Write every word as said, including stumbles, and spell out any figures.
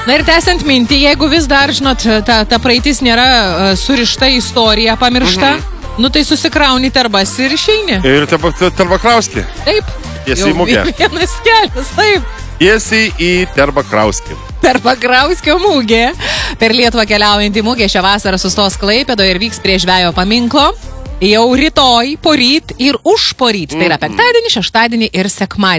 Na ir tęsiant mintį, jeigu vis dar, žinot, ta, ta praeitis nėra uh, surišta istorija, pamiršta, mhm. nu tai susikrauni terbas ir išeini. Ir Terbakrauskį. Taip. Tiesiai į mugę. Vienas kelias, taip. Tiesiai į Terbakrauskį. Terbakrauskio mugė. Per Lietuvą keliaujantį mugę šią vasarą sustos Klaipėdoje ir vyks prie žvejo paminklo. Jau rytoj, poryt ir už poryt. Tai yra penktadienį, šeštadienį ir sekmadienį.